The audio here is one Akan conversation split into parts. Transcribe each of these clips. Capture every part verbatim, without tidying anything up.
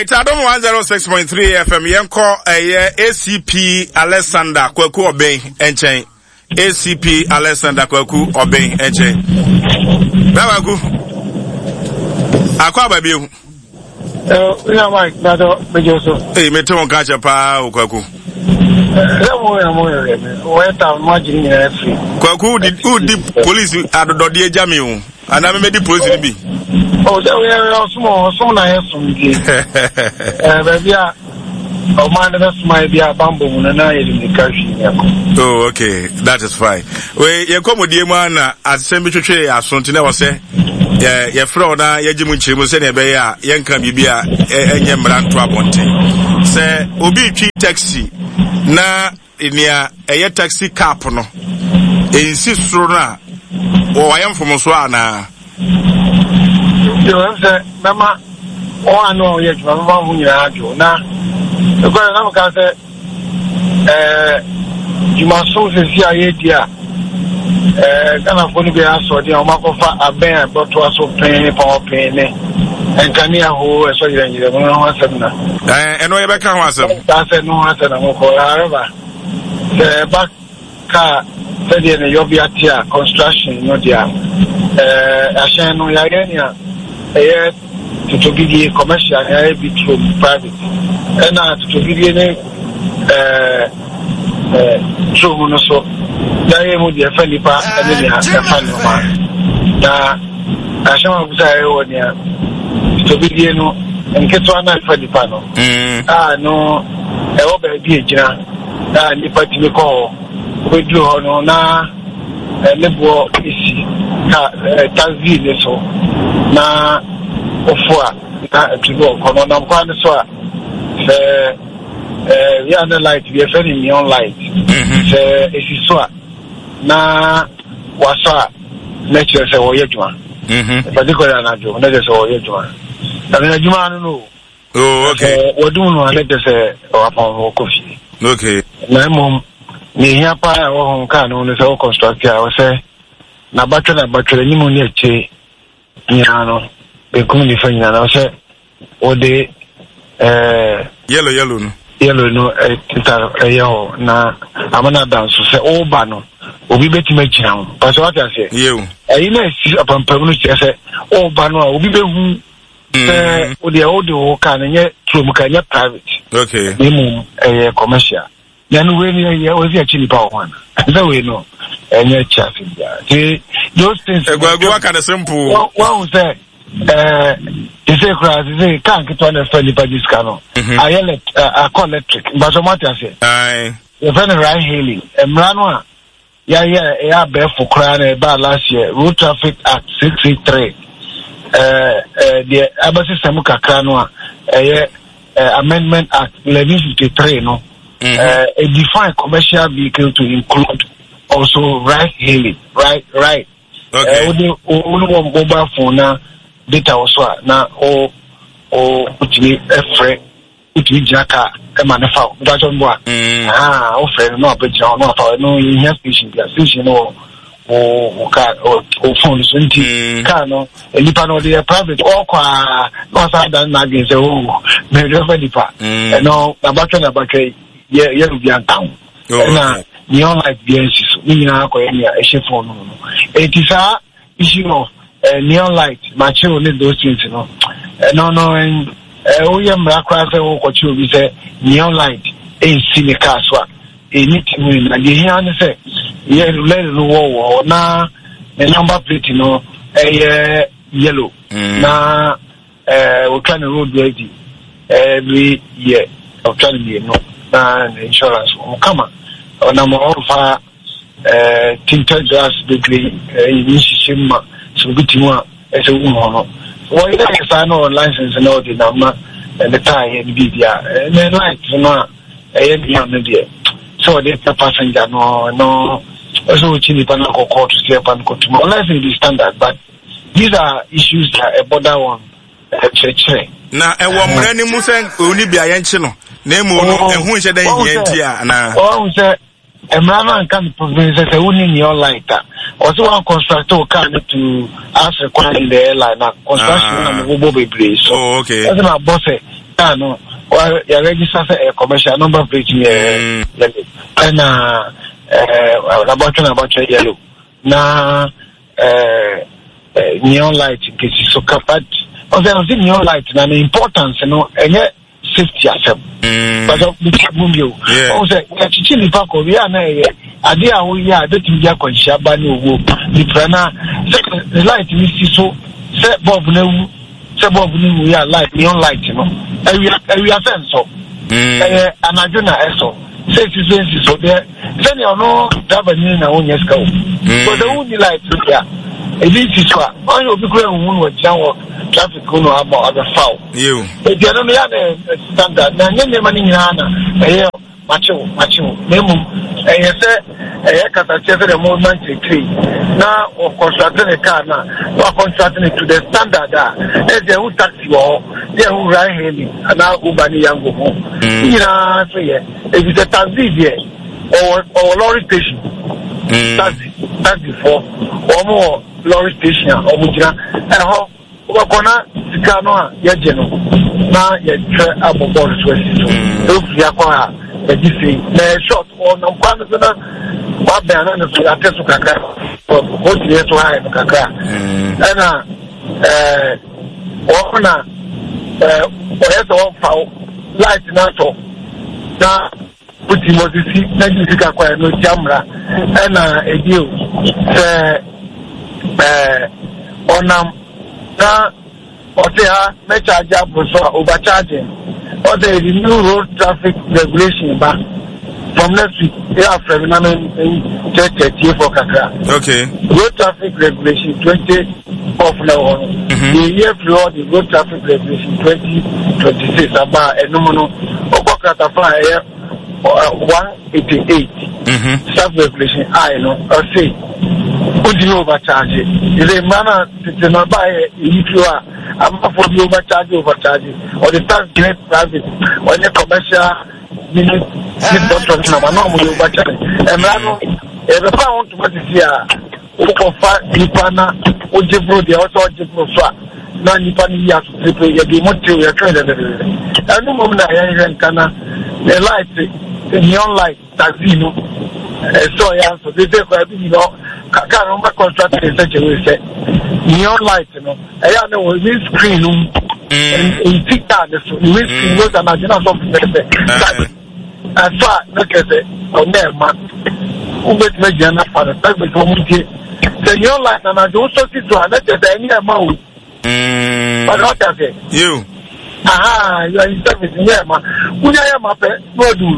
Right, Adam one oh six point three F M. Yenko a A C P Alexander Kwaku Obey Enchain. A C P Alexander Kwaku Obey Enchain. Babagu. Akwa babiu. Eh, ina Mike, nado mejoso. Eh, meto on catch pa Kwaku. Eh, mo ya mo ya me. O ta mo jini na free. Kwaku di udi police adodode ejami o. Ana me di police bi. Oh, so we are small, so na yesum di. Eh, baby a o man na smile bi a bambo na na yeli ni kashi yako. Oh, okay, that is fine. We ye komodie mu ana asem bi twetwe asonte na wo se ye ye fro na ye gimu nchiremu se na ebe ya ye nka bibia enye mranto abonte. Se obi twi taxi na enia eye taxi cap no. Ensi soro na wo wayem fomoso ana. Yo se mama o anu ye jwa mama hu nyina ajo na e ko na maka se eh juma so se si aye dia eh kana foni be aso dia o makofa aben aboto aso pen pa pen ne enkani aho eso yire yire mo no asem na eh eno ye be ka ho asem ta se no asem na mo ko araba se ba ka se dia ne yobia tia construction no dia eh ashen no ya genia eh to be commercial eh be through private ena to be ne eh eh through no so ya ye mo dia fa nipa ene dia fa no ma na ashen ma busa e woni a to be no enketo na fa nipa no ah no e wo ba bi ejina na nipa ti ko we do ho no na lebo isi ka taxi ne so na ofua na tudo kono na kwa ne so a se eh ya na light we are neon light se isi so na wasa na che se wo yejuma mhm particular na jo na je se wo yejuma na na juma no oh okay wodun no na je se o apon wo kofi okay na mom ni hia pa wo hon ka no no se wo construct ya wo se na batwe na batwe ni mo ni eche nya no be kum ni fa nya na wo se o de eh yellow yellow no yellow no eh ta yo na amana dance se o ba no obi beti ma gina ho pa so what I say you eh na si apampam no se o ba no obi be hu eh o de o de o ka na nye trum ka nye private okay ni mo eh commercial yanu we ni ya ozi achini pa one that we know enye chafi ya those things egwagu aka the simple one say eh is a cross is a can get on the fairly budget scanner I elect a call electric but so much I say aye the very right hailing emrano ya ya ya be for crying about last year road traffic act six eighty-three uh uh the abba system kakra no eh amendment act eleven fifty-three no Mm-hmm. Uh, a defined commercial vehicle to include also ride hailing, right, right. Okay. Uh, only mobile phone na data also na o o utili efre utili jaka e manefa udajo mboa. Ah, o friend no abeja no afa no in station dia station no o ka o phone so nti ka no nipa no dey private o kwa no sa dan na again say o me refer nipa. No abatwa na abatwa ye ye rubi antam na neon light B N C so ni na akoye ni a phone no no it is a issue of neon light match on those things no no no and o ye mra kwa say o kwachi obi say neon light e si ne car so anything na the here ne say ye let no wo na the number plate no eh yellow na eh we can road ready every year of twenty no na insurance come on na mo fa eh tinted glass degree in shima so bitiu a e se wu no wo ile sa no license no di na ma the tie and bibia na light no e bia no dia so the passenger no no also chini pa na kokko to step and go to license is standard but these are issues that a border one church na e wo mra ni musen oni bia ye nchi no na mu no ehun hye dan yentia na o se emra no kan province se woni ni online ta o se one constructor can to ask require the airline na construction na mo bo bebre so oh okay e na boss car no or you register a commercial number plate here and uh about about yellow na uh neon light case so capat or there was neon light and the importance you know and safety asem but of the cabumio also chili pack we are na ade a wo ya that you ya kwanhia ba na owo the prana the light we see so say bulb na wu say bulb ni wu ya light neon light no e we are sense so eh anajo na eso say it is so there say you know driver ni na won yeska o but the only light here it is so on you be go hu no jawo traffic no about other foul you e dey no ya na standard na nye nyema ni nyina na eh macho macho memu eh say eh kata chese the movement tree na o constructing a car na o constructing it to the standard ah eh dey who taxi o dey who ride hailing na Uber ni yango ho ina say eh if it's a taxi there or or lorry station taxi taxi for or more lorry station or mujina eh ho o kona sika no a ye je no na ye tre abobor so so o fi akwa e di say na short or no kwa no na wa be na no so atesu kaka o di so ha no kaka na eh o na eh o yeso o fa light na to na puti mo si na di sika kwa no jamra na edio se eh onam na otea me charge up so overcharging or the new road traffic regulation ba from next week they are from in thirty for Kakra. Okay. Road traffic regulation twenty of now on. The year for the road traffic regulation twenty twenty six about a number of Okata one eighty eight. Mm-hmm. Staff regulation I know or say would you overcharge it? Is a manner to not buy if you are I'm not for the overcharge overcharge or the tax get private or the commercial minute doctor no no overcharge and rano if I want to what is here for far nipana ojebro the also ojebro so na nipani ya to triple ya be motive ya trade and no moment na ya kana the light the neon light taxi no so yeah so they say you know car no construct in such a way say neon light no I know we screen no in TikTok so we screen no that na just something like as far look at it on there man who bet me jana for the time before we get the neon light na do so sit to and that any amount mm but what I say you aha you are in service here man who ya ma pe no do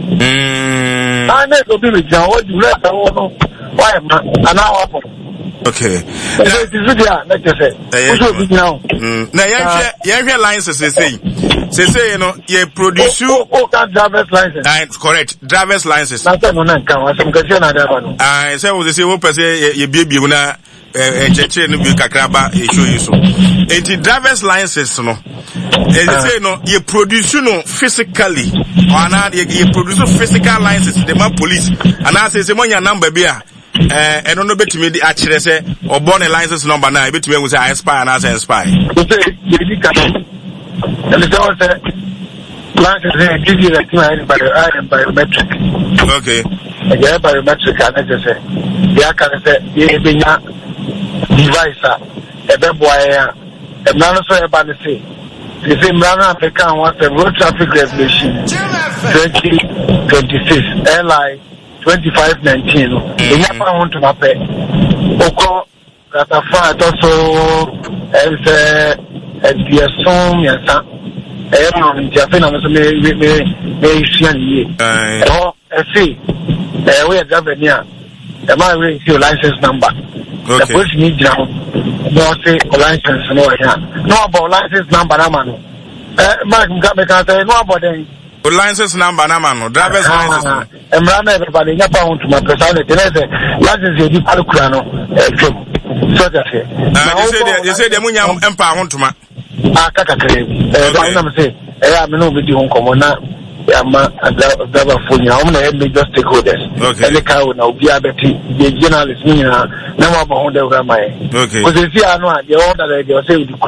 mm I need to be with you what you let no why man and how happen okay it is there like I said who be now na ya ya ya license say say say you know you produce oh that driver's license that's correct driver's license na say no na kan wa some question na driver no ah say we say we person ye bie na eh cheche no bi kakraba e show you so enti driver's license no e say no you produce no physically or na you produce physical license the man police and I say say monya number bia eh eno no betimi di akire say obo ne license number na betimi hu say expire na say expire so say you di ka and the someone said license they give you that thing by biometric okay yeah biometric and I say ya can say e be nya device e be boy ya e na no so e ba say the same run African wants the road traffic regulation twenty twenty-six L I twenty-five nineteen in ya pa want to map oko kata fa to so e se e dia son ya sa e ma ni ja fe na so me me me isia ni e ho e see e we driver ni a e ma we see license number the police need now no say license no ya no about license number na man eh mark me can say no about them license number na man driver's license emra na everybody nya pa want to my personality na say license e di palukura no eh twem so that say na you say you say dem nya empa hontuma ah kaka kare eh ba na me say eh ya me no be di hon komo na ama driver phone ya am na major stakeholders any car na obi abeti the journalist ni na na ma ba hon de ura mai okay because if you are no the order they say we kura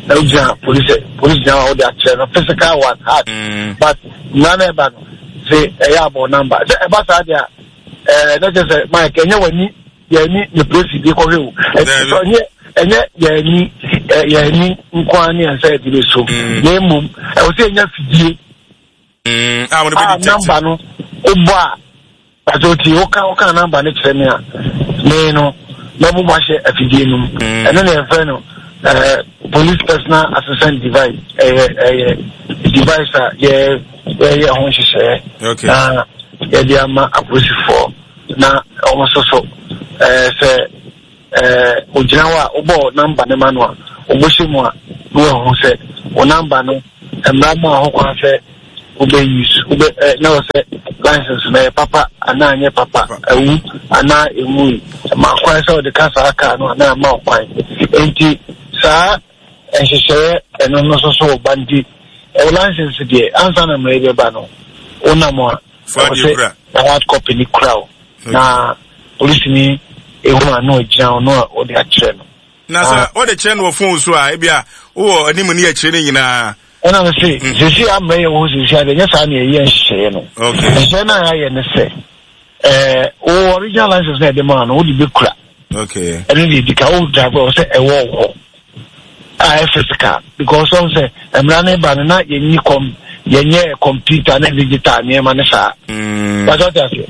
na police police now all that physical one hard mm. but none ever say a about number say about that eh that is my Kenya when you need the president ko rew so nye enye ya ni ya ni nkwani ansa di so na mum e wo say nya fidie mm ah won be number no obo a atoti o ka o ka number ne kire me a me no na bu ma she afidie no ene na e fe no Uh, police personal assistant device eh eh device a ye ye hon hye okay na ye dia ma apolice for na almost so eh say eh ojinawa obo number ne manual oboshemu a no hon say o number no emra ma ho kwa say obe use obe na say license na papa ana anye papa ewu ana emu ma kwa say o de kasa aka no na ma kwan enti sa ehihye eno no so so bandi e license die ansa na mrebe ba no onamo a hard copy ni crowd na police ni e ho na ogia no o de akire no na sa o de kire no phone so a e bia wo animu ni akire ni nyina ena me say sisi amre wo sisi ade nya sa na e ye nhye no okay nhye na ya ye ne se eh o original license na de man o di be kura okay ene di di ka o driver o say e wo wo I physical because some say I'm running banana yenyi com yenye computer na digital na ma ne sa mm but what I say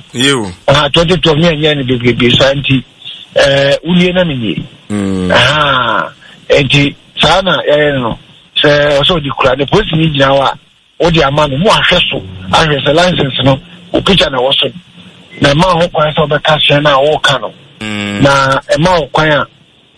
mm ah enti sana eh no say also di kura the police ni gina wa o di amano mo ahwe so ahwe se license no o picture na wo so na ma ho kwan so be ka hwe na wo ka no na e ma ho kwan a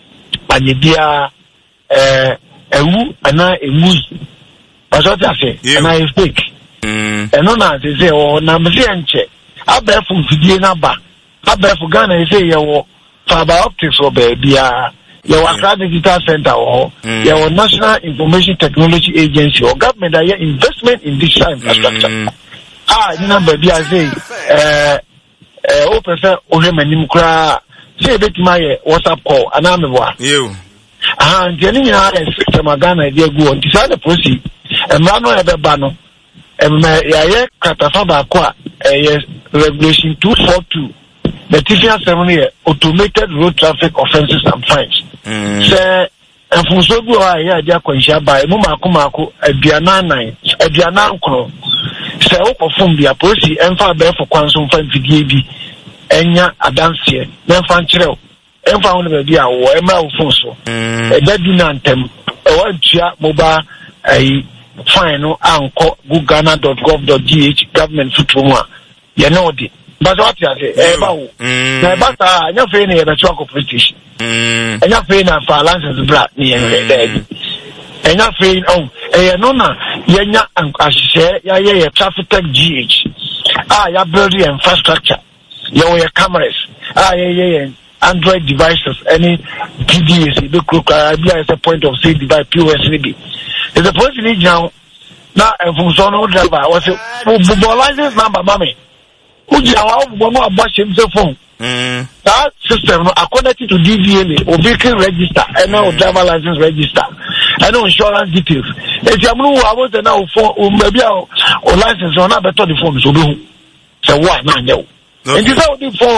anyebia eh ewu ana emu baso ta se na e fake mm eno na se se o na mse enche abefu fidie na ba abefu Ghana e se ye wo fiber optics o be bia ye wa Accra Digital Center o ye wo National Information Technology Agency or government that investment in digital infrastructure ah ni na ba bia say eh eh o pese o he manim kra say betima ye WhatsApp call ana me boa you ah njeni nya system Ghana dey go on this the proceed emra no ebe ba no emma ya ye katafa ba kwa eh regulation two forty-two the T C seven year automated road traffic offences and fines say enfunso bi o ya dia kwanhia ba mu mako mako aduana nan aduana nkro say wo kofum bia proceed emfa ba fo kwanso mfa mfidie bi enya adanse na mfa nkyerɛw emfa ho na bia wo emra wo phone so e dadu na ntem e wa ntua mobile ai fine no anko ghana dot gov dot g h government futumu a ye no di but what you say e ba wo na ba ta anya fe ne ye be chwa competition mm anya fe na fa license bra ni ye ne dey anya fe on e no na ye nya ahye ya ye traffic tech g h ah ya build infrastructure ye wo ye cameras ah ye ye Android devices, any P D S, the crook, is a point of sale device, P O S B. It's a person now. Now, a functional driver was a license number, mommy. Who you are one of Bush himself phone? That system, according to D V L, or vehicle register, and now driver license register, and no insurance details. If you know, I want to know for maybe or license or not, better the phone, so do. So what now? And this how the phone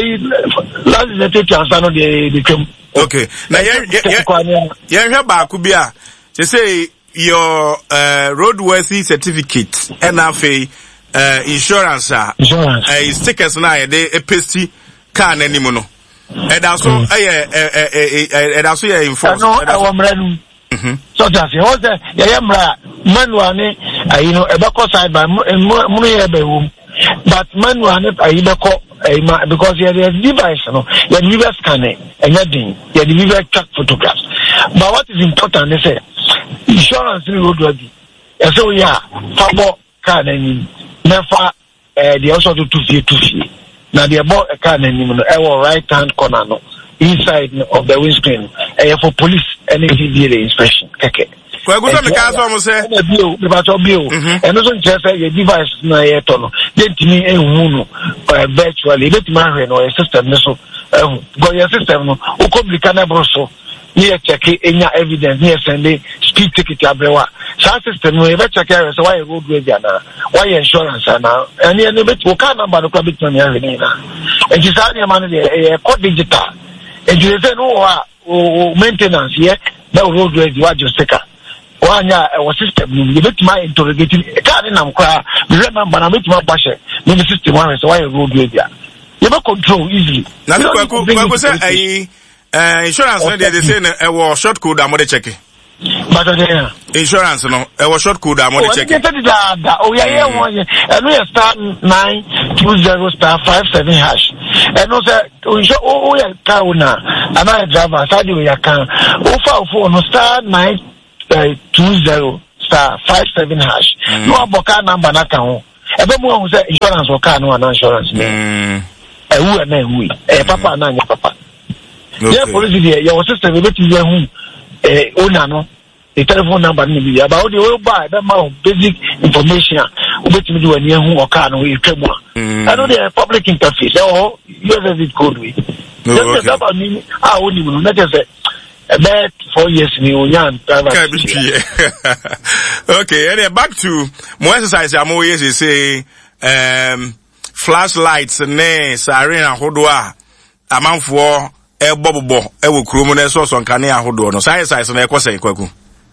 last is the answer no the the okay now yeah yeah back could be a they say your uh, roadworthy certificate and uh, insurance uh, insurance uh, stickers na they a pasty car na nimu no and also eh eh eh and also yeah enforce no I want mranu mhm so that's it what yeah yeah mra manual ni you know e ba ko side by mu ye be wo but manual ayi beko because you have device no you device scan and you din you device track photographs but what is important is say insurance road worthy so yeah fabo car na ni never eh they also do two feet two feet now they bought a car na ni no e right hand corner no inside of the windscreen eh for police any D L inspection keke kwa gusa me ka so mo se e bio be ba to bio e no so nche se ye device na ye to no ye ntimi ehun no virtually let me ahwe no system ne so go your system no o complica na bro so near check any evidence near Sunday speed ticket abrewa. Sound system we ever check here so why road rage na why insurance na and any bit will come number the public money na. And you say man the code digital. And you say no maintenance here no road rage what just take. One ya our system you bit my interrogating can am kwa remember na bit my bashe no system one so why road rage ya. You don't control easily. Now, I say, uh, insurance, they say, a was short code, I'm going to check it. But uh, insurance, no, a was short code, I'm going to check it. Oh, yeah, yeah, one year. And we start nine two zero star five seven hash. And also, oh, yeah, Kauna, and I drive a side we can. Oh, for no star nine two zero star five seven hash. No, Boka number, not count. Everyone who said insurance or car, no insurance. Eh, who and then we, eh, papa, and your papa. Yeah, police, your sister, we bet you who, eh, owner, no, the telephone number, maybe about the old buy, that amount of basic information, we bet you do a near who or car, no, you come on. I know the public interface, oh, you have it code we. Just about me, I only will not say, about four years, new young. Okay, and back to more exercise, I'm always say, um, flashlights ne siren ahodoa amanfo e bobobo e wo kromo na so so nkane ahodoa no sai sai so na ekosen kwaku.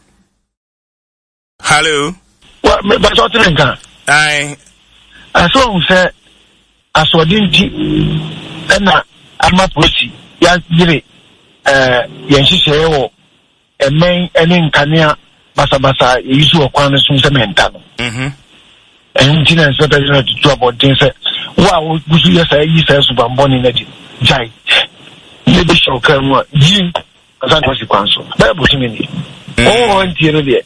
Hello, what me ba so tin kan ai aso un se asodinti na ama polisi ya dire eh ye nhihye wo emen ene nkane basa basa yisu okwan no so se menta no mhm and Tina is better to do about things. Wow, yes, I use as one born in a giant. Maybe she'll come Jim as I was the council. Bible to me. Oh, and Tina,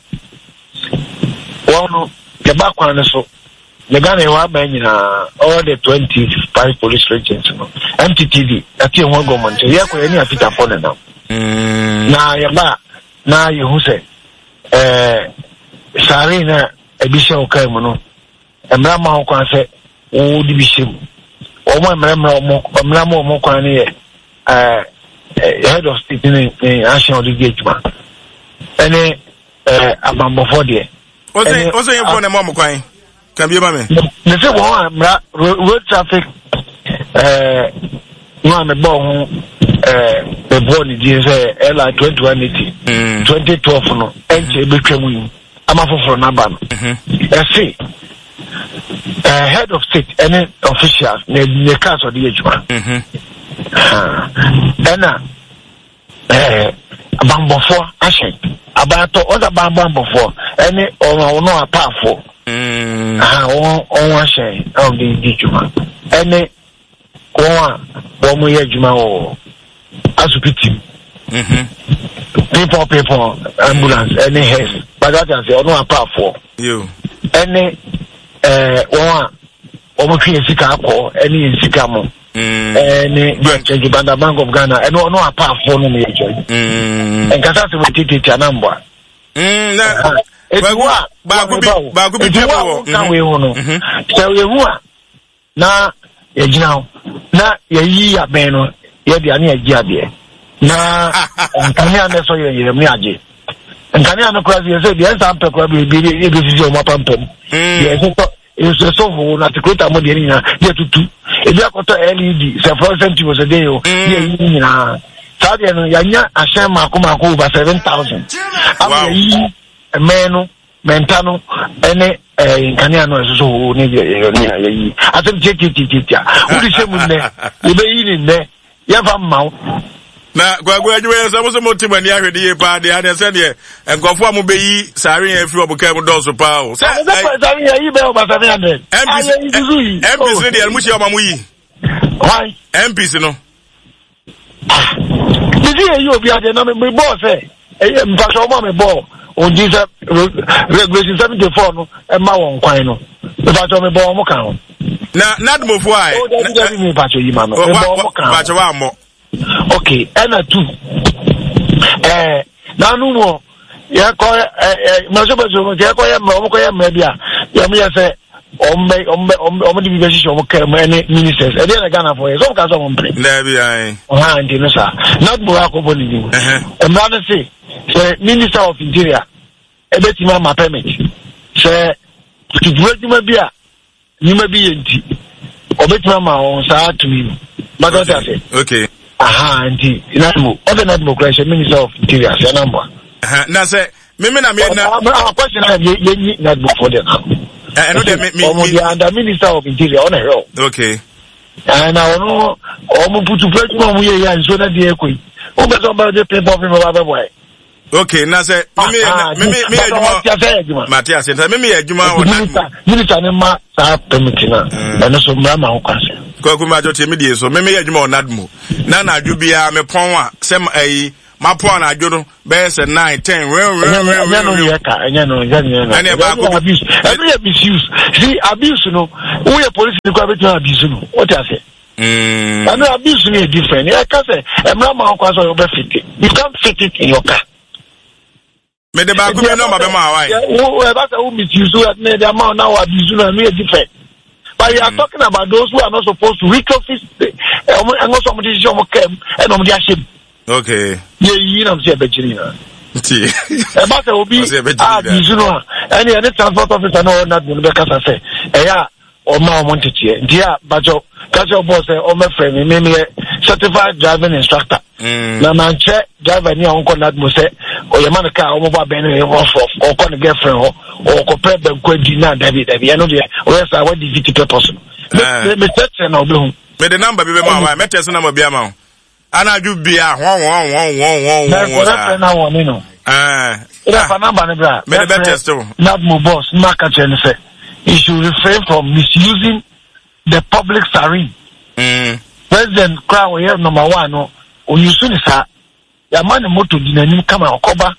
well, the background so the Ghana all the twenty-five police regions, M T T V, at your one government, you have any of it upon now. Now, you're back. Now, you who say, eh, Sarina, a bishop came on. Emra ma ho kwan se wo di bi shem o mo emra mo emra mo mo kwan ne eh head of state in action of the engagement ene eh abambo for there o say o say you for na mo kwan kan bi ma me ne se wo emra road traffic eh no me bo ho eh the board di say L I twenty-one eighty twenty twelve no enche betwam yi amafoforo na ba no eh see Uh, head of state, any officials, the cast of the ejuma. And uh, Bambo for Ashen, about other Bambo for any or no apart for. Ah, on Ashen of the ejuma. Any one, one more ejuma or Asupiti. People, people, ambulance, any health, but that is or no apart for you. Any eh won omo twe sika akọ eni sika mo eh ni Bank Bank of Ghana e no no apart for no me joy mm en kasa se wetiti anamba mm na ba ba ku bi ba ku bi wo kan we ho no se we hu a na ye gina na ye yi aben no ye dia na ye gi ade na kan ya na so ye ye me age nkane anu kwa ye say the sample kwa bi bi e bi sisi o mapampam ye so so so ho na tikreta mo de ni na ye tutu e bi akoto L E D se fluorescent was a day o ye ni na sabe no ya nya ahye mako mako over seven thousand am ye meno mentano ene nkane anu so so ho ni ye ni ye yi atem titi titi a udi se mu ne ye be yi ni ne ya fa mawo na gwagwa adwe so so motima ni ahwede ye pa de ade se de enkofo am be yi sare ya firi obuka mu do so pa o sare ya yi be over seven hundred M P C de almuchi am mu yi why M P C no did you you obi ade na me boss eh eh mfa so mo me boss on this regulation seventy-four no e ma won kwan no mfa so me boss mo kan na nadmofo ai o de me pa so yi ma no e boss mo kan pa so wa mo. Okay, and a two. Eh, now no more. Ya call eh, Masobazo, ya call him, Mokoya Media. Yamia say, ombe ombe ombe di bibi show ke many ministers e dey na Ghana for so ka so mo mpre na bi ai ha ndi no sa not bura ko boni ni e ma na say say minister of interior e be ti ma ma permit say to do adwuma bi a nyuma bi yenti obetima ma on sa to me but what I say okay aha ndi na mo other not democracy minister of interior say number aha na say me me na me na a question na ye na for them I know that me me under minister of interior on a roll. Okay. And I know almost put to play one year and so that the equi. Who better about the people from another way? Okay, now say me me me me Matthias say me me adwuma minister ne ma sa permitina and so mama ho kwase. Ko ko ma jote me die so me me adwuma onadmo. Na na adwo bia me pon a sem ayi ma pon na adwo no be say nine ten we we we no ye ka enya no enya no any about abuse every abuse see abuse no we police dey go about abuse no what I say mm and abuse is different. I can say emra ma kwa so you be fit you can't fit it in your car me de ba ko me no ma be ma why who e ba say who misuse that me the amount now abuse no no different. But you are talking about those who are not supposed to retrofit and also somebody is your cam and on their ship. Okay. Yeah, you know, say Virginia. See. About the obi ah, you know, any any transport officer no not going to be say. Eh yeah, or ma wanted here. Dear, but your catch your boss or my friend, me me certified driving instructor. Na man check driver ni on connect mo say or your man car o mo ba ben e off or con girlfriend or ko prep dem ko di na David David. I know the where say what the victim person. Me me check na obi hu. Me the number be be ma why me test number be ma. Ana ju bia won won won won won won na won ni no ah ira fa number ne bra me the test o not mo boss market and say you should refrain from misusing the public siren. mm President crowd here number one no onyusu ni sa ya man moto dinanim kama okoba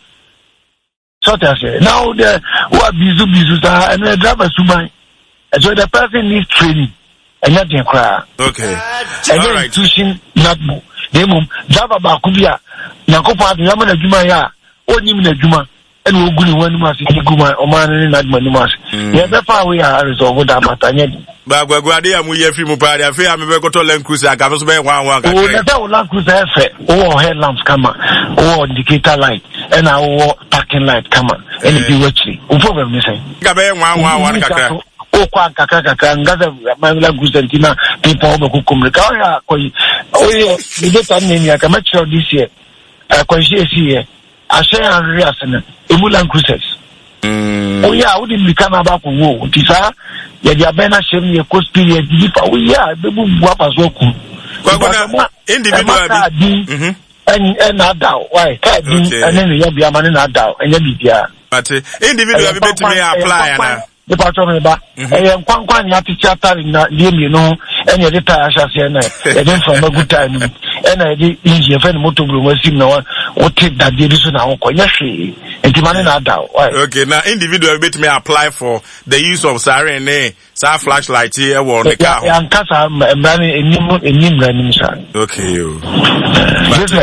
so that say now the who are bizu bizu sa and the driver suman so the person needs training and not the crowd. Okay, and all right, institution not mo demum driver ba ku bia nakopa de yama na djuma ya onim na djuma ene oguni wanu ma se guma o ma ne na djuma ni ma se ye be fa we are resolve that matter nye ba gwagwade ya mu ye fi mu pa ya fe ya me be koto Land Cruiser aka so be wan wan ka o na say o Land Cruiser fe o headlamps kama o indicator light and o parking light kama and be watching o problem ni say ka be wan wan wan ka o kwa kaka kaka ngaza Land Cruiser tina people be ku kumrika o ya ko o ye the data name ya kama chiro this year kwa J C here I say Henry Asena Land Cruisers. Mm. Oh yeah, we didn't come back with war. Tisa, ya dia bena shem ye cost period difa. Oh yeah, bebu buapa zoku. Kwa kuna individual bi. Mhm. En en adao. Why? Ka bi enen ya bia mane na adao. Enya bibia. Ate individual bi betumi apply na. The pattern eba. Eh nkwankwan ya teacher tari na liemi no enya de ta asase na. E dey from a good time. Ena de inji efe moto bro masim na o take that dey so na won nya hwe. Enti mane na adao. Why? Okay, now individual betumi apply for the use of siren eh, sa flashlight here e wo ne car. Ya nkasa mbrani enim enim mbrani sa. Okay yo. Yes,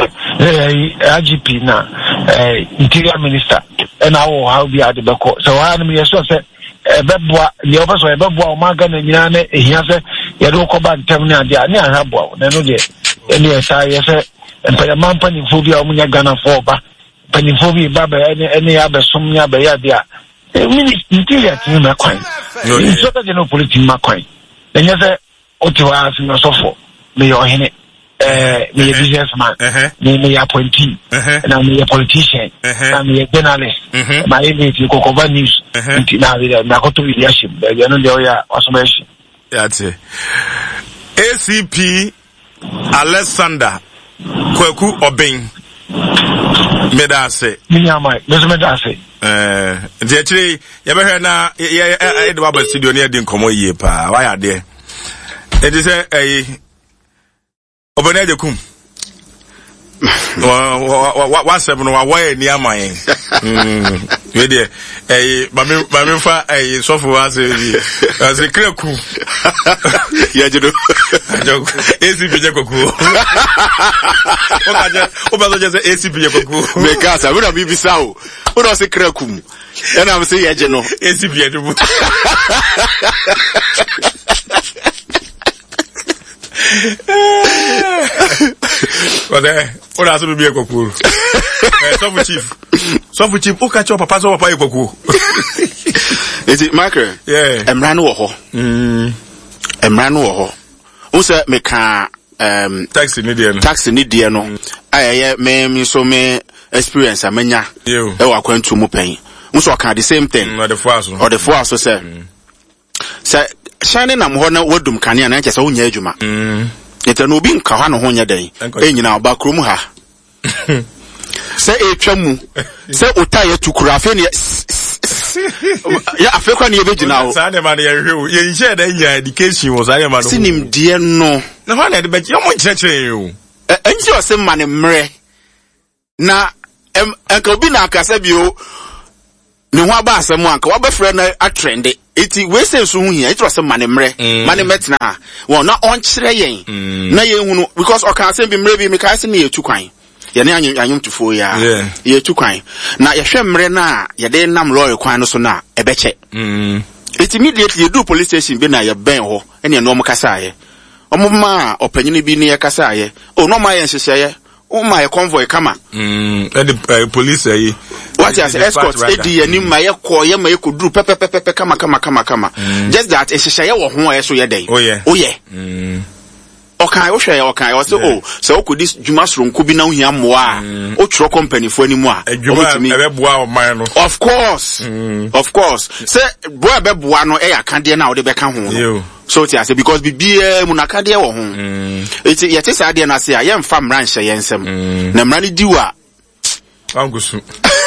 eh R G P na eh interior minister and how how be at the back. So I am here so say ebeboa the officer ebeboa o maga na nyina na ehia se ye do ko ba ntem na dia na ahabo na no de ene esa ye se empaya mampani phobia o munya Ghana for ba pani phobia ba ba ene ene ya be som nya be ya dia minister interior tin na kwan ni so ka no politics ma kwan enye se o ti wa afi no so for me yo hene eh me businessman me me appointee na me politician na me journalist ma ele ti ko cover news nti na we na ko to leadership be no de o ya asomation that's it. A C P Alexander Kwaku Obeng medase minyama mezo medase eh de chiri ye be hwe na ye e de baba studio na de nkomo yie pa wa ya de e de say eh Obeng Ajekum wa wa wa seven wa wa ni amayen Mm. Wede eh mame mame fa eh so for us eh as a kreku. Ya jedo. A C P je koku. Okaje obazo je A C P je koku. Me kasa we na bibisa o. We no se kreku mu. And I'm saying, you know, A C P. But eh, what else will be a cocoon? Sofu chief, Sofu chief, who catch up a pass over a cocoon? Is it Michael? Yeah, I'm ran over. Hmm, I'm ran over. Who said, me can um taxi Nidian, taxi Nidiano. I may so me experience a mania. You, oh, I went to Mupain. So I can the same thing. Mm, or the force, or the force, sir. Mm. Sir, shining am hona wodum kani and just own yejuma. Mm. It no being kahano honya day. In our back room ha. Say a chamu. Say utaya to Kurafin. Yeah, I feel when you're now. Saneman, you shared your education was I am a him dear no. No one had bet you won't touch you. And you are some man mre. Na, um, Uncle Bina Casabio. No wa ba asem anka wa ba frɛ na atrende eti we say so hu hia it was some manemre manemet na won na on kyerɛ yen na yen hu no because o kan asem bi mre bi me ka asem ye tu kwan ye ne anyum anyum tufo ya ye tu kwan na ye hwɛ mre na ye de nam lawyer kwan no so na ebeche eti immediately you do police station bi na ye ben ho ene no mo kasa ye omo ma opanyini bi ne ye kasa ye o no ma ye nhyehyɛ ye o ma ye convoy kama mm and the police say what is escorts edi ani ma ye ko ye ma ye ko duru pepe pepe kama kama kama kama just that ehyehyɛ wo ho e so ye den oh yeah oh yeah mm okay wo hwɛ okay wo say oh say wo kodi dwuma soronko bi na ho hia mmoa a o tworo company fo ani mu a obetimi e be boa o man no of course of course say boa be boa no e yakade na wo de be ka ho no so ti ase because bibia mu nakade wo ho eti ye te sa de na se a ye mfa mra nhyɛ ye nsɛm na mra ni diwa angusu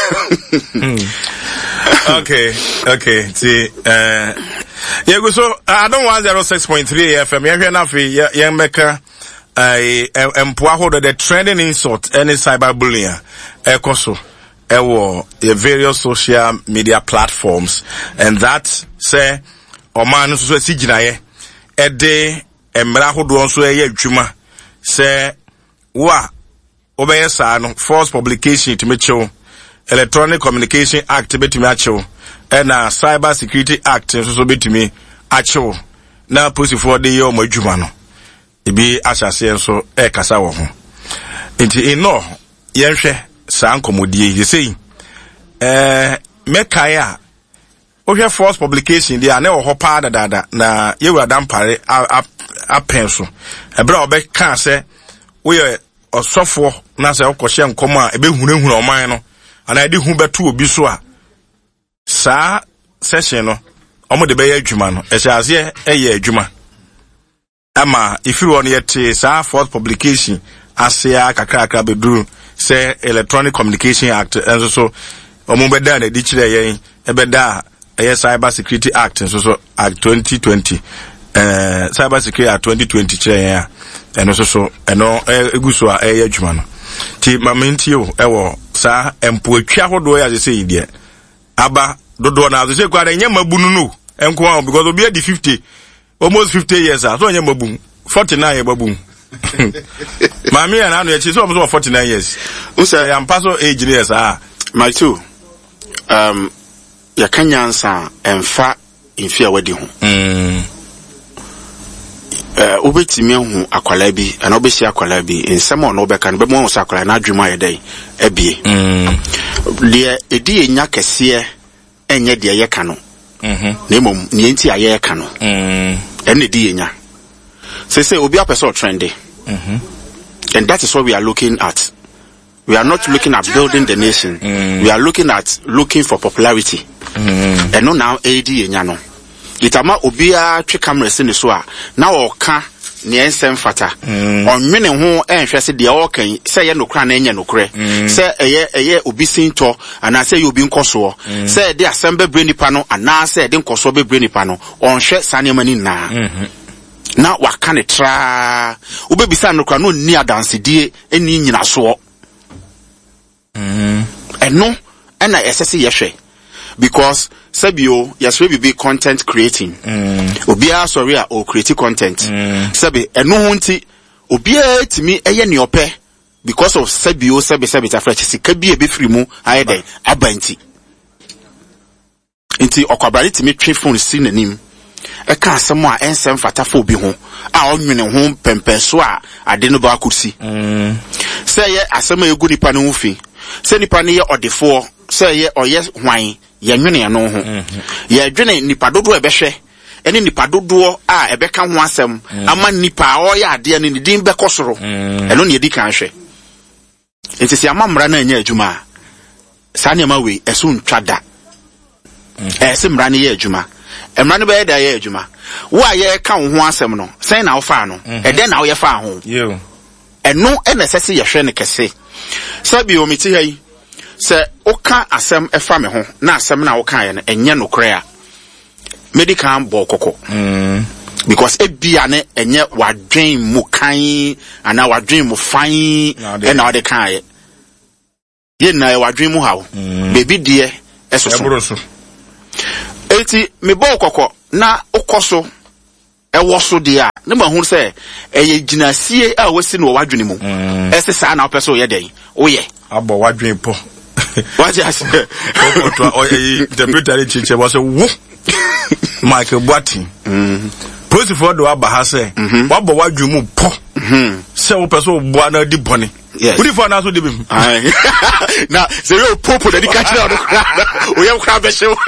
okay okay see uh yeah go so I don't want zero six point three F M. Yehwe na fe ye meka eh empoa ho the trending insult any cyberbullying ekoso ewo the various social media platforms and that say o man so si ginaye e de emra hodo so ye adwuma say wa obeye sa no false publication to mecho Electronic Communication Act betimi achew and na Cyber Security Act so so betimi achew na police for the year mo adwuma no ebi ahyase enso e kasa wo ho enti eno yenhwe sa nkomodie ye sei eh mekai a ohwe false publication dia na wo ho pa dada na yewura dampare apen so ebra obeka se wo ye osofo na se okwohye nkom a ebe hunehunu oman no ana edi hu betu obi so a saa session no omo de be ya adwuma no e hyase e ye adwuma ama ifiri won yete saa false publication asia kakra kakra beduru say Electronic Communication Act enso so omo be da na di kire yen e be da e Cyber Security Act enso so Act twenty twenty eh Cyber Security Act twenty twenty kire yen eno so so eno eguso a e ye adwuma no ti mamenti o ewo sa empoatwa hodo ya se ide aba dodo na so se kwa da nyama bunu no enko an because obi adi fifty almost fifty years so nyama mabu forty-nine ye babu mami ya na no echi so almost forty-nine years o say am paso age years ah my two um ya kanyansa emfa mfia wadi ho mm eh obetimi hu akwala bi ana obesi akwala bi ensem ono obeka no be mo so akwala na adwuma ye dai ebie mm de edi enya kese enye de ye ka no mhm na emom ne enti aye ka no mm ene di enya say say obi apeso trendy mhm and that is what we are looking at. We are not looking at building the nation. Mm. We are looking at looking for popularity. Mm. And no now A D enya no itama obia twe camera se ne so a na o ka ne ensem fata onwene ho enhwe se de o kan se ye nokra na enya nokre se eye eye obi sinto ana se ye obi nkoso se de asembe bre nipa no ana se de nkoso be bre nipa no onhwe sane mani na na waka ne tra obebisa nokra no ni adanse die eni nyina so mm eno and I assess yehwe because sabio yes we be content creating mm. obia sorry a o create content mm. sabi eno ho nti obia timi eye ne opɛ because of sabio sabi sabi ta fresh sika bi e be free mu ayede abanti nti okwabare timi twe phone si nanim e ka asɛm a ensɛm fata fo bi ho a onwene ho pempenso a ade no ba kursi mm. sɛ ye asɛm a egu nipa no ho fi sɛ nipa ne ye odefo sɛ ye oyɛ hwan ye nwene no ho ye dwene nipa dodo ebehwe ene nipa dodo a ebeka ho asɛm ama nipa a oyɛ ade ne din bekosoro eno ne edi kan hwe nti se amamra na anya adwuma sa ne ma we ɛso ntwa da eh se mra ne ye adwuma emra ne be da ye adwuma wo a ye ka ho asɛm no sɛn na wo fa no ɛdɛ na wo ye fa ho yo eno ene sɛse ye hwe ne kɛse sabi o meti hai se oka asem efa me ho na asem na oka ye no enye no kra a medical bo kokko mm because ebia ne enye wadwen mu kan ana wadwen mu fan e na ode kan ye ye na wadwen mu hawo bebi de esoso eti me bo kokko na okoso ewo so de a ne ma hu se eye ginasie a wasi no wadwen mu ese sa na opeso ye den oye abo wadwen po what just interpreter chiche was a woo Michael Boatin mhm police for do aba say what bo wadwu mu po mhm say wo person bo na di bone who for na so de bim na say you popo de catch na o yam kra be show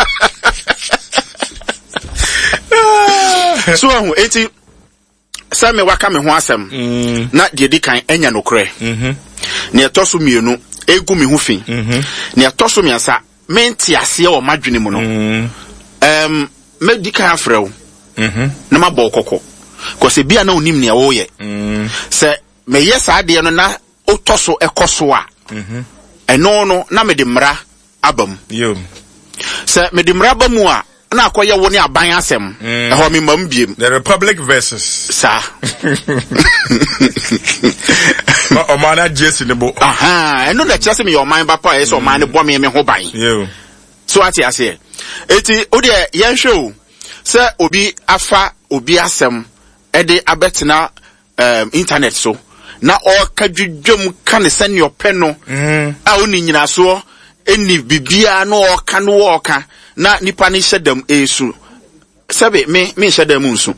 so ahu eti say me waka me ho asem na de di kan enya no kre mhm na etoso mienu egu mi hu fin mhm na etoso mi ansa menti ase o madwene mu no em medical afrew mhm na mabɔ kokɔ ko se bia na onim ne wo ye mhm se me yes ade no na otoso ekoso a mhm eno no na me de mra abam yo se me de mra bamu a na akoye wo ne aban asem e ho me mam biem the republic versus sa o mana jesi ne bo aha eno da chese me your mind ba pa e so man ne bo me me ho ban yo so ati ase eti odi ye show se obi afa obi asem e de abetena um, internet so na o kadwudwam ka ne sane opɛ no mm. a oni nyina so eni bibia no o ka no o ka na nipa ne hyedam esu sebe me me hyedam nsu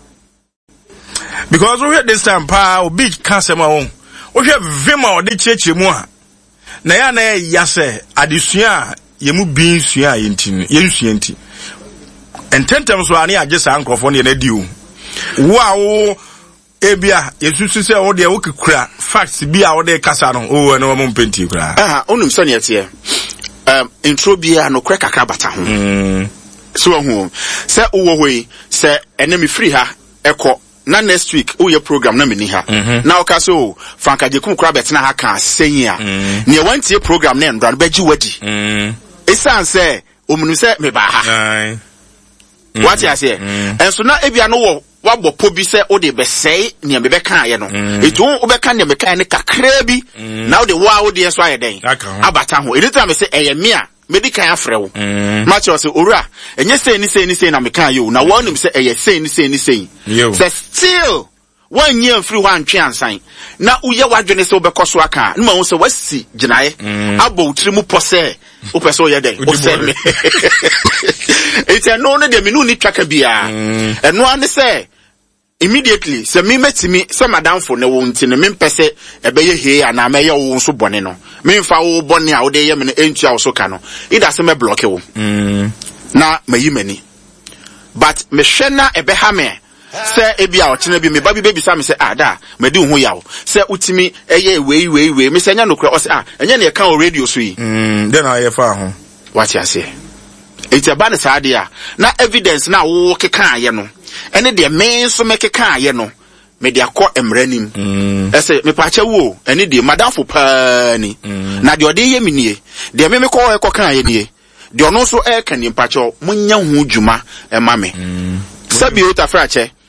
because we this time pa obi ka sema won o hwe vema o de chechire mu a na ya na ya se adesua yemu bin sua yenti yensua enti ententem so ani agesa ankrofo ne na di o wo a wo ebia yesusu se wo de wo kekura facts bia wo de kasa no o na wo mpenti kura ah onum so ne yete um intro bia no kra kakra bata ho mm so ho se wo hoi se enemi free ha ekọ na next week o ye program na meni ha mm-hmm. na o ka so Franka Jekum kra betena ha kan senya mm. ne wantie program na ndra beji wadi mm esan se omunu se me ba ha mm. what you say mm. enso na ebia no wo wabo pobi se o de besei ne me be kan ye no mm. etu o be kan ne me kan ne kakra bi mm. na o de wa o de so ayeden abata ho anytime me se eye me a me di kan afrewo mm. match o se owura enye sei ni sei ni sei na me kan yo na wo nim se eye sei ni sei ni sei se still one year free one twe ansan na uye wadwene se obekoso aka na ma wo se wasi ginae mm. abo utiri mu pose o peso ye den o se me ite no no de minu ni twaka bia eno ane se immediately se me metimi se madam fo ne wo ntine me mpese ebeye he ana me ye wo so bone no me mfa wo bone a wo de ye me entua wo so ka no ida se me block wo mm. na mayi mani but me hwe na ebe ha me se ebia o chena bi me ba bi baby sa me se ah da me di ho yawo se utimi eye wei wei wei me se nya no kra o se ah enye na e kan o radio so yi mm den na ye fa ho what you say iti aba ne saade a na evidence na wo keka aye no ene de men so me keka aye no me de akọ emranim mm. ese me pa cha wo ene de madam fo pa ni mm. na de ode ye minie de me me ko e ko kan aye nie de ono so e kan ni pa cha munya hu djuma e ma me mm. sabi o ta fra che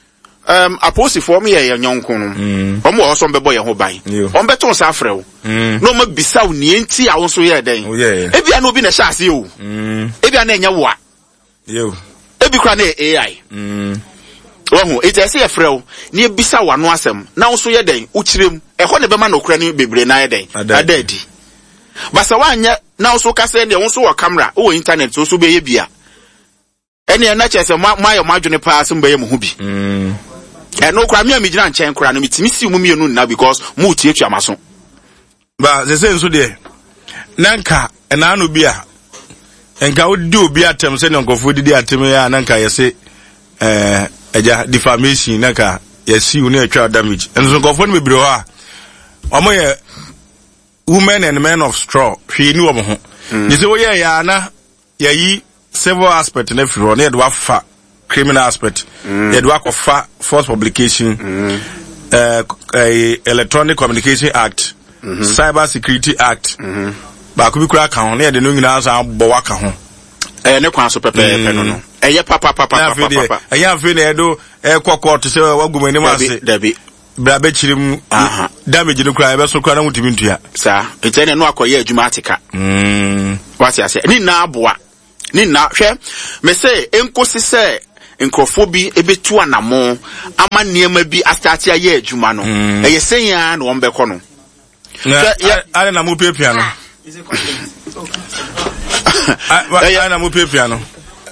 um aposi for me ye nyonko no omo wo so mbebo ye ho ban on beto so afre wo no ma bisa wo nie nti a wo so ye den ebia no bi na sha ase o ebia na enya wo a yo ebi kra na A I Wahu, it is a frail, near Bisa one wasem, now so ye day, Uchrim, a honey beman of cranny bebre na day, a daddy. Basawanya, now so cassette, also a camera, or internet, so so be a beer. Any natural as a my margin pass and by Mubi. And no cramia midjan chain cranny, it's Missy Mumian now because Muti Chamason. But the same so there. Nanka, and Anubia. And ka would do be at them saying Uncle Foody Atimia and Nanka, you say, eh. Eja defamation naka yesi uni atwa damage enso nkofo no bebiro ha omo ye women and men of straw hwe ni omo ho ni se wo ye ya na yayi several aspect na firo na yedwa fa criminal aspect yedwa ko fa false publication uh, electronic communication act cyber security act ba ko bi kura kan na yede no nyina sa bo waka ho eh ne kwan so pepe pepe no no eye papa papa papa papa eye afi na edo e kokko to se wagumani ma se dabi bra be chirim damage no kura e be so kura na mutimi ntua sa etene no akoye adwuma atika mm wati ase ni na aboa ni na hwe me se enkosi se nkrofo bi ebetu anamo ama niema bi astati aye adwuma no eye senya na won bekọ no ya ale na mu pepia no ya na mu pepia no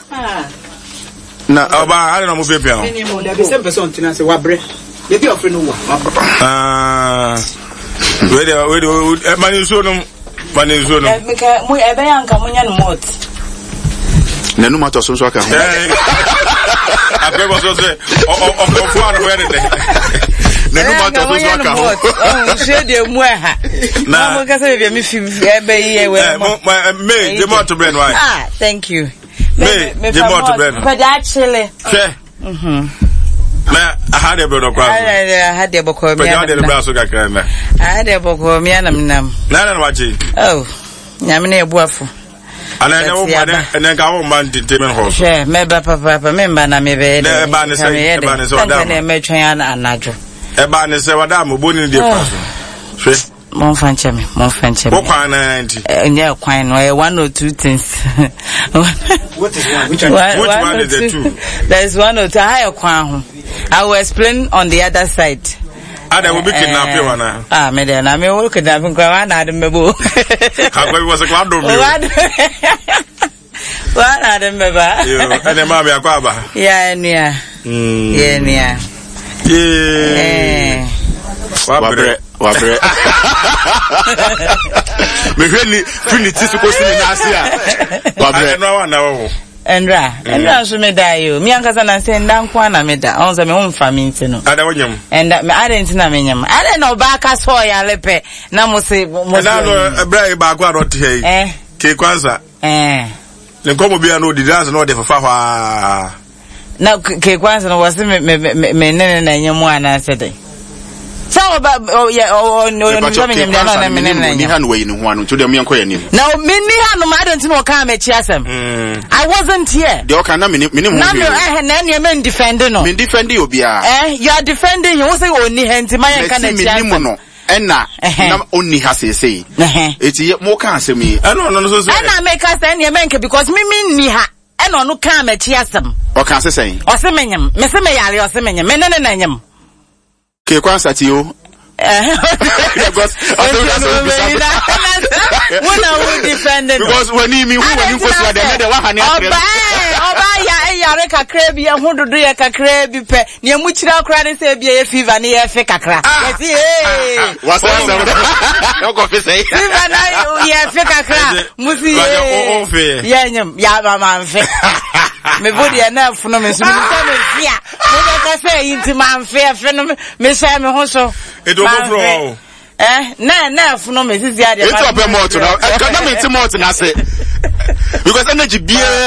na oba ale na mu pepia no ni mo da be ten percent na se wabre be bi ofre no wa ah we de we de mani so no mani so no me ka mu ebe yanka munya no mot na no matter so so aka ape bo so se o o o fu anu we de na no matter so so aka oh she de mu ha na mo ka se be mi fi ebe yi we me de mo to brain why ah thank you me de mo to brain but actually she mhm na had a brother kwa I had a boko me na de bra so kakra na I had a boko me na nam na na wachi oh nyame na ebuafo ana na wo ma na ka wo man entertainment hall she me ba papa papa me ba na me be na e ba ne se e ba ne se wada na me twan anajo e ba ne se wada mo boni de pa so she mon fanche me mon fanche me wo kwan na nti nya kwan no one or two things what is one which one which one, one is the two there is one or two higher kwan ho I will explain on the other side. Ada will be kidnapping wana. Ah, me dey na me wo kidnapping kwa na ade mebo. Akwa was a kwado me. Wa na ade meba. Yo, ene ma me akwa ba. Ya enia. Mm. Ya enia. Eh. Wabre, wabre. Me hweli finiti su ko sini na asia. Wabre no wana wo. Endra, endra so me da yo. Mi ankasa na se ndan kwa na me da. On se me hon fa mi ntino. Ada wonyam. Enda me ade ntina me nyam. Ade no ba ka so ya lepe na mo se mo. Na no ebra ba kwa rot he. Eh. Ke kwanza. Eh. Le komo bia no di dance no de fafa fa. Na ke kwanza no wase me me me nene na nyam ana se de. So ba ya o no no me nyam na me nene na ni han we ni ho anu to dem yanko yanim. Now me ni hanu ma ade ntina o ka me chi asem. I wasn't here. De o ka na me ni me ni ho. Na me eh na na me defend no. Me defend you obia. Eh, you are defending you say oni henti ma yan ka na chi asem. Ena na oni ha sesei. Eti mo ka asem yi. Ena no so so. Ena make us na me nke because me me ni ha. Ena no ka me chi asem. O ka sesei. O se menyam. Me se me yare o se menyam. Me ne ne na nyam. Ke kwansa ti o. Because when I will defend it. Because when you mean when you go to the other one, Oba, Oba, ya, ya, kakrebi, ya, hundu do ya kakrebi pe. Ni muchira krani se biye fever ni ya fe kakra. Yes, eh. What's that? No coffee say. Fever na ya fe kakra. Musi eh. Ya nyam, ya mama mfe. Me body na funo me so me me fia. Me ka say inti man fe fe no me say me ho so. E do go bro. Eh, na na funo me sisi ade. It's up a motor now. Can I meet motor na say? Because energy beer